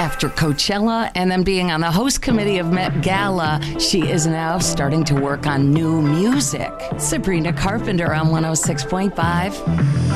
After Coachella and then being on the host committee of Met Gala, she is now starting to work on new music. Sabrina Carpenter on 106.5.